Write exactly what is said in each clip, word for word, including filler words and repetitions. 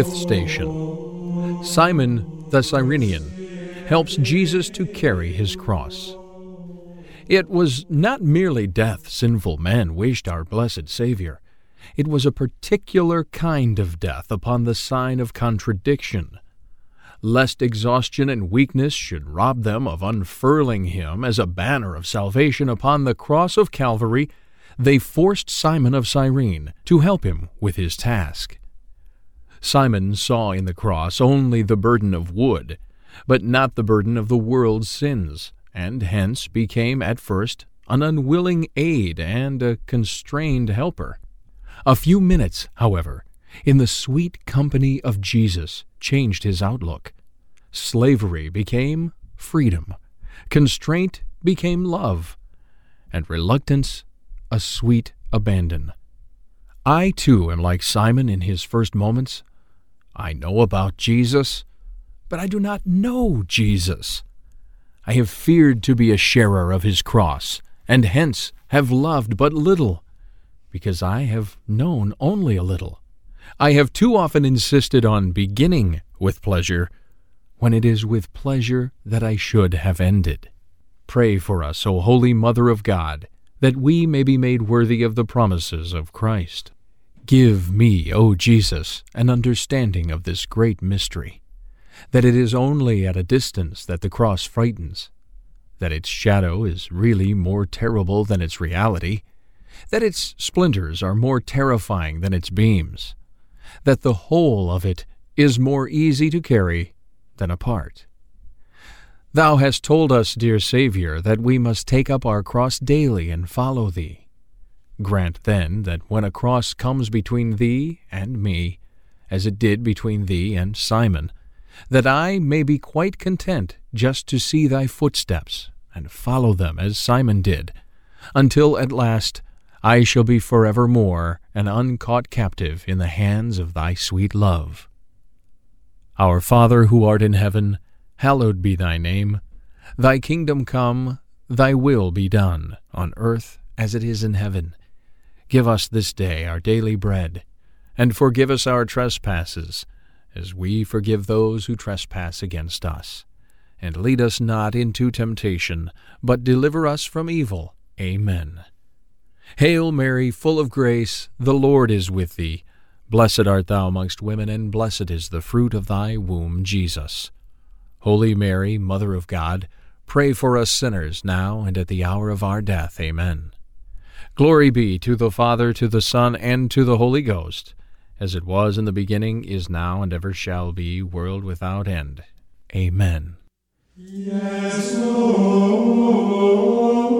Fifth station. Simon the Cyrenian helps Jesus to carry his cross. It was not merely death sinful men wished our blessed Savior. It was a particular kind of death upon the sign of contradiction. Lest exhaustion and weakness should rob them of unfurling him as a banner of salvation upon the cross of Calvary, they forced Simon of Cyrene to help him with his task. Simon saw in the cross only the burden of wood, but not the burden of the world's sins, and hence became at first an unwilling aid and a constrained helper. A few minutes, however, in the sweet company of Jesus changed his outlook. Slavery became freedom, constraint became love, and reluctance a sweet abandon. I too am like Simon in his first moments. I know about Jesus, but I do not know Jesus. I have feared to be a sharer of his cross, and hence have loved but little, because I have known only a little. I have too often insisted on beginning with pleasure, when it is with pleasure that I should have ended. Pray for us, O Holy Mother of God, that we may be made worthy of the promises of Christ. Give me, O Jesus, an understanding of this great mystery, that it is only at a distance that the cross frightens, that its shadow is really more terrible than its reality, that its splinters are more terrifying than its beams, that the whole of it is more easy to carry than a part. Thou hast told us, dear Savior, that we must take up our cross daily and follow Thee. Grant, then, that when a cross comes between Thee and me, as it did between Thee and Simon, that I may be quite content just to see Thy footsteps and follow them as Simon did, until at last I shall be forevermore an uncaught captive in the hands of Thy sweet love. Our Father who art in heaven, hallowed be Thy name. Thy kingdom come, Thy will be done, on earth as it is in heaven. Give us this day our daily bread, and forgive us our trespasses, as we forgive those who trespass against us. And lead us not into temptation, but deliver us from evil. Amen. Hail Mary, full of grace, the Lord is with Thee. Blessed art Thou amongst women, and blessed is the fruit of Thy womb, Jesus. Holy Mary, Mother of God, pray for us sinners, now and at the hour of our death. Amen. Glory be to the Father, to the Son, and to the Holy Ghost, as it was in the beginning, is now, and ever shall be, world without end. Amen. Yes, Lord.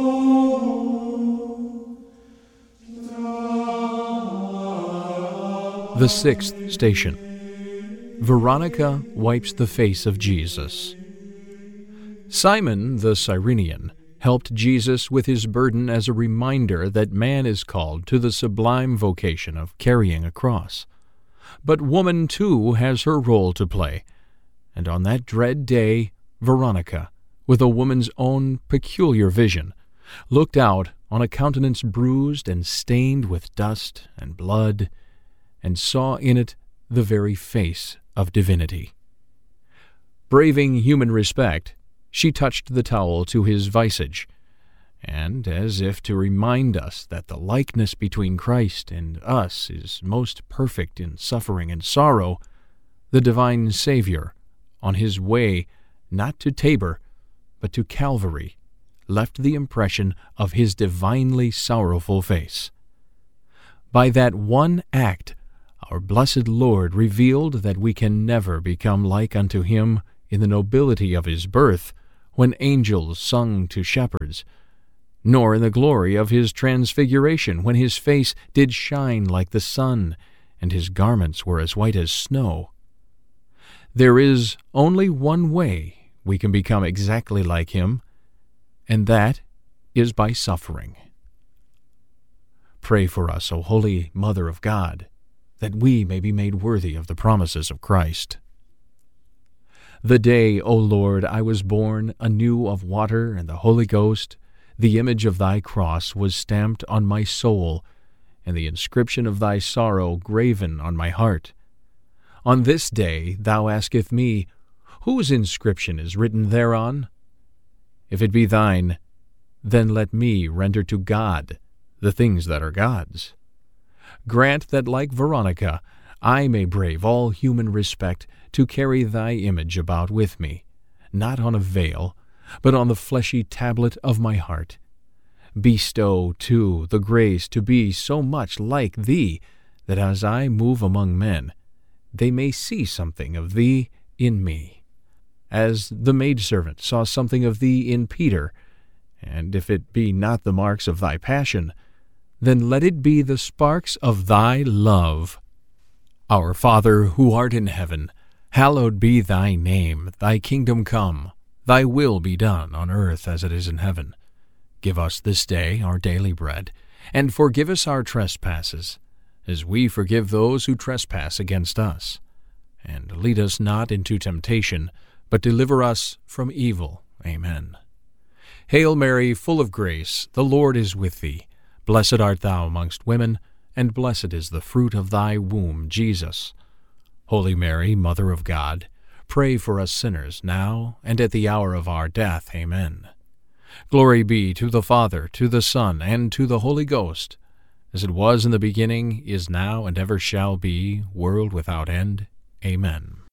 The sixth station. Veronica wipes the face of Jesus. Simon the Cyrenian helped Jesus with his burden as a reminder that man is called to the sublime vocation of carrying a cross. But woman, too, has her role to play, and on that dread day, Veronica, with a woman's own peculiar vision, looked out on a countenance bruised and stained with dust and blood, and saw in it the very face of divinity. Braving human respect, she touched the towel to his visage, and, as if to remind us that the likeness between Christ and us is most perfect in suffering and sorrow, the divine Savior, on his way not to Tabor, but to Calvary, left the impression of his divinely sorrowful face. By that one act, our blessed Lord revealed that we can never become like unto him in the nobility of his birth, when angels sung to shepherds, nor in the glory of his transfiguration, when his face did shine like the sun, and his garments were as white as snow. There is only one way we can become exactly like him, and that is by suffering. Pray for us, O Holy Mother of God, that we may be made worthy of the promises of Christ. The day, O Lord, I was born anew of water and the Holy Ghost, the image of Thy cross was stamped on my soul, and the inscription of Thy sorrow graven on my heart. On this day thou asketh me, whose inscription is written thereon? If it be thine, then let me render to God the things that are God's. Grant that, like Veronica, I may brave all human respect to carry thy image about with me, not on a veil, but on the fleshy tablet of my heart. Bestow, too, the grace to be so much like thee, that as I move among men, they may see something of thee in me, as the maidservant saw something of thee in Peter. And if it be not the marks of thy passion, then let it be the sparks of thy love. Our Father, who art in heaven, hallowed be thy name. Thy kingdom come, thy will be done on earth as it is in heaven. Give us this day our daily bread, and forgive us our trespasses, as we forgive those who trespass against us. And lead us not into temptation, but deliver us from evil. Amen. Hail Mary, full of grace, the Lord is with thee. Blessed art thou amongst women, and blessed is the fruit of thy womb, Jesus. Holy Mary, Mother of God, pray for us sinners, now and at the hour of our death. Amen. Glory be to the Father, to the Son, and to the Holy Ghost, as it was in the beginning, is now, and ever shall be, world without end. Amen.